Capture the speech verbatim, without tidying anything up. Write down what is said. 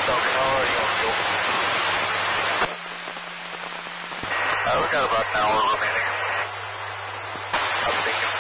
Falcon, how are you on fuel? Uh, we got about an hour remaining. I'm thinking